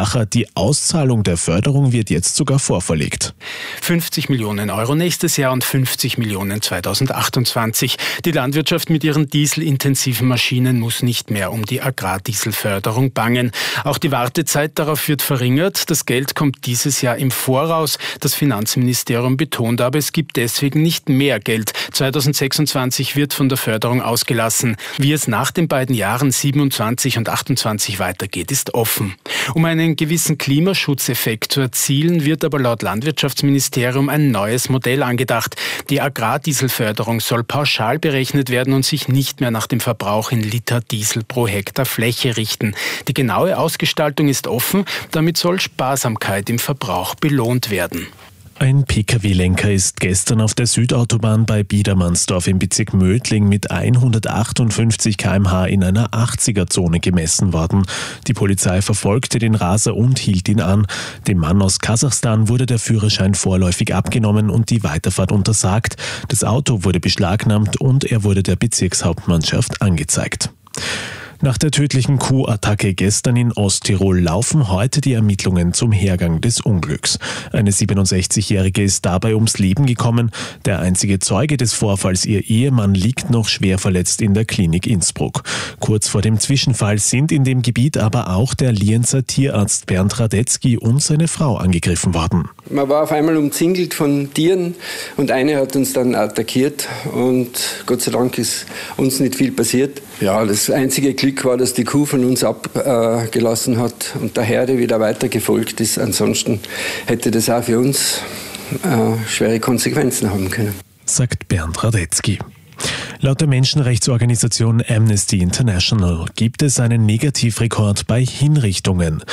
Sacher, die Auszahlung der Förderung wird jetzt sogar vorverlegt. 50 Millionen Euro nächstes Jahr und 50 Millionen 2028. Die Landwirtschaft mit ihren dieselintensiven Maschinen muss nicht mehr um die Agrardieselförderung bangen. Auch die Wartezeit darauf wird verringert. Das Geld kommt dieses Jahr im Voraus. Das Finanzministerium betont aber, es gibt deswegen nicht mehr Geld. 2026 wird von der Förderung ausgelassen. Wie es nach den beiden Jahren 27 und 28 weitergeht, ist offen. Um einen gewissen Klimaschutzeffekt zu erzielen, wird aber laut Landwirtschaftsministerium ein neues Modell angedacht. Die Agrardieselförderung soll pauschal berechnet werden und sich nicht mehr nach dem Verbrauch in Liter Diesel pro Hektar Fläche richten. Die genaue Ausgestaltung ist offen, damit soll Sparsamkeit im Verbrauch belohnt werden. Ein Pkw-Lenker ist gestern auf der Südautobahn bei Biedermannsdorf im Bezirk Mödling mit 158 km/h in einer 80er-Zone gemessen worden. Die Polizei verfolgte den Raser und hielt ihn an. Dem Mann aus Kasachstan wurde der Führerschein vorläufig abgenommen und die Weiterfahrt untersagt. Das Auto wurde beschlagnahmt und er wurde der Bezirkshauptmannschaft angezeigt. Nach der tödlichen Kuhattacke gestern in Osttirol laufen heute die Ermittlungen zum Hergang des Unglücks. Eine 67-Jährige ist dabei ums Leben gekommen. Der einzige Zeuge des Vorfalls, ihr Ehemann, liegt noch schwer verletzt in der Klinik Innsbruck. Kurz vor dem Zwischenfall sind in dem Gebiet aber auch der Lienzer Tierarzt Bernd Radetzky und seine Frau angegriffen worden. Man war auf einmal umzingelt von Tieren und eine hat uns dann attackiert und Gott sei Dank ist uns nicht viel passiert. Ja, das einzige Glück war, dass die Kuh von uns abgelassen hat und der Herde wieder weiter gefolgt ist. Ansonsten hätte das auch für uns schwere Konsequenzen haben können, sagt Bernd Radetzky. Laut der Menschenrechtsorganisation Amnesty International gibt es einen Negativrekord bei Hinrichtungen.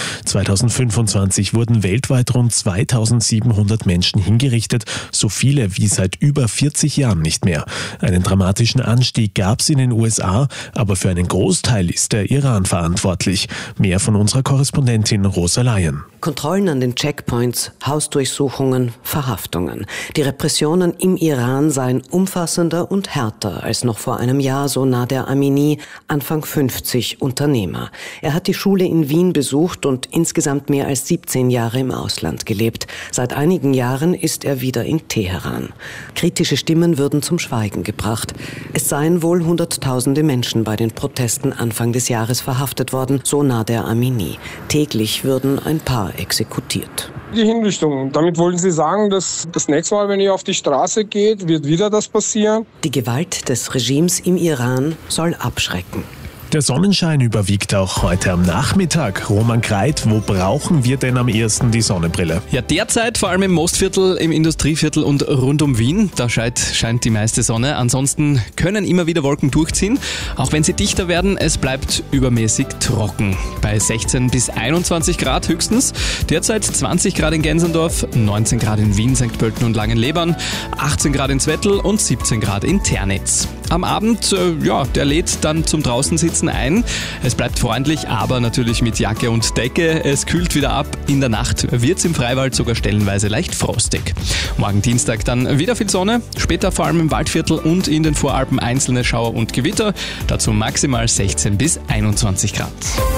2025 wurden weltweit rund 2700 Menschen hingerichtet, so viele wie seit über 40 Jahren nicht mehr. Einen dramatischen Anstieg gab es in den USA, aber für einen Großteil ist der Iran verantwortlich. Mehr von unserer Korrespondentin Rosa Laien. Kontrollen an den Checkpoints, Hausdurchsuchungen, Verhaftungen. Die Repressionen im Iran seien umfassender und härter als noch vor einem Jahr, so Nader Amini, Anfang 50, Unternehmer. Er hat die Schule in Wien besucht und insgesamt mehr als 17 Jahre im Ausland gelebt. Seit einigen Jahren ist er wieder in Teheran. Kritische Stimmen würden zum Schweigen gebracht. Es seien wohl Hunderttausende Menschen bei den Protesten Anfang des Jahres verhaftet worden, so Nader Amini. Täglich würden ein paar exekutiert. Die Hinrichtung. Damit wollen Sie sagen, dass das nächste Mal, wenn ihr auf die Straße geht, wird wieder das passieren? Die Gewalt des Regimes im Iran soll abschrecken. Der Sonnenschein überwiegt auch heute am Nachmittag. Roman Kreit, wo brauchen wir denn am ehesten die Sonnenbrille? Ja, derzeit vor allem im Mostviertel, im Industrieviertel und rund um Wien. Da scheint die meiste Sonne. Ansonsten können immer wieder Wolken durchziehen. Auch wenn sie dichter werden, es bleibt übermäßig trocken. Bei 16 bis 21 Grad höchstens. Derzeit 20 Grad in Gensendorf, 19 Grad in Wien, St. Pölten und Langenlebern, 18 Grad in Zwettl und 17 Grad in Ternitz. Am Abend, der lädt dann zum Draußensitzen ein. Es bleibt freundlich, aber natürlich mit Jacke und Decke. Es kühlt wieder ab. In der Nacht wird es im Freiwald sogar stellenweise leicht frostig. Morgen Dienstag dann wieder viel Sonne. Später vor allem im Waldviertel und in den Voralpen einzelne Schauer und Gewitter. Dazu maximal 16 bis 21 Grad.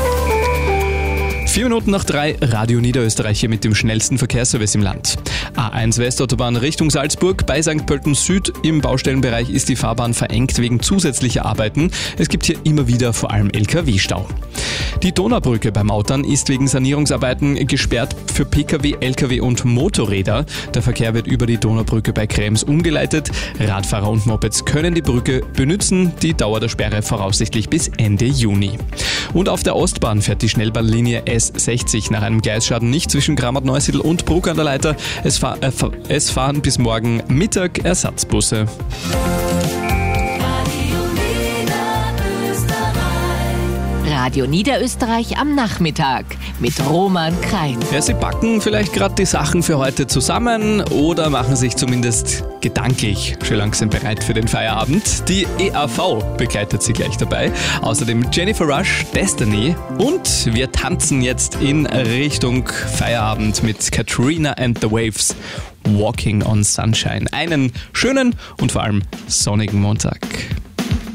4 Minuten nach 3, Radio Niederösterreich hier mit dem schnellsten Verkehrsservice im Land. A1 Westautobahn Richtung Salzburg. Bei St. Pölten Süd im Baustellenbereich ist die Fahrbahn verengt wegen zusätzlicher Arbeiten. Es gibt hier immer wieder vor allem LKW-Stau. Die Donaubrücke beim Mautern ist wegen Sanierungsarbeiten gesperrt für Pkw, Lkw und Motorräder. Der Verkehr wird über die Donaubrücke bei Krems umgeleitet. Radfahrer und Mopeds können die Brücke benutzen. Die Dauer der Sperre voraussichtlich bis Ende Juni. Und auf der Ostbahn fährt die Schnellbahnlinie S60 nach einem Gleisschaden nicht zwischen Grammat-Neusiedl und Bruck an der Leiter. Es fahren bis morgen Mittag Ersatzbusse. Radio Niederösterreich am Nachmittag mit Roman Kreit. Ja, Sie packen vielleicht gerade die Sachen für heute zusammen oder machen sich zumindest gedanklich schon langsam bereit für den Feierabend. Die EAV begleitet Sie gleich dabei. Außerdem Jennifer Rush, Destiny und wir tanzen jetzt in Richtung Feierabend mit Katrina and the Waves. Walking on Sunshine. Einen schönen und vor allem sonnigen Montag.